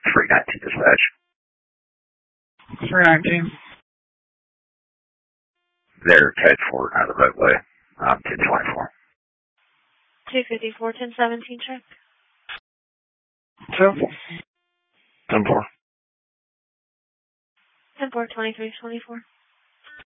319 dispatch. 319. They're Ted Ford out of the roadway. 1024. 254, 1017, check. 10-4. 10-4. 10-4, 2324.